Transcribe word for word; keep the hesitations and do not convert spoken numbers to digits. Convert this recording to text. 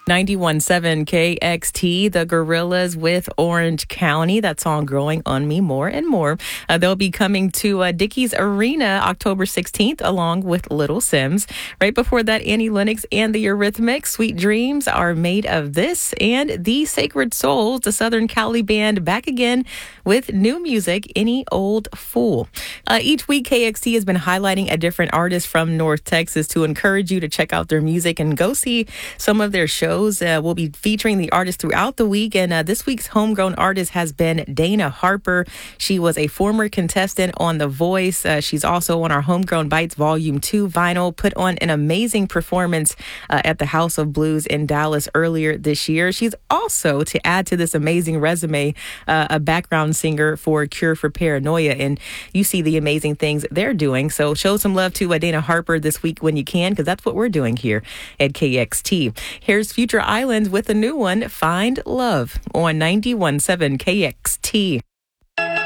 ninety-one point seven K X T, the Gorillas with Orange County. That song Growing on Me More and More. Uh, they'll be coming to uh, Dickies Arena October sixteenth along with Little Sims. Right before that, Annie Lennox and the Eurythmics. Sweet Dreams Are Made of This. And The Sacred Souls, the Southern Cali band, back again with new music, Any Old Fool. Uh, each week, K X T has been highlighting a different artist from North Texas to encourage you to check out their music and go see some of their shows. Uh, we'll be featuring the artist throughout the week, and uh, this week's homegrown artist has been Dana Harper. She was a former contestant on The Voice. Uh, she's also on our Homegrown Bites Volume two vinyl, put on an amazing performance uh, at the House of Blues in Dallas earlier this year. She's also, to add to this amazing resume, uh, a background singer for Cure for Paranoia, and you see the amazing things they're doing. So show some love to uh, Dana Harper this week when you can, because that's what we're doing here at K X T. Here's Future Islands with a new one, Find Love, on ninety-one point seven K X T.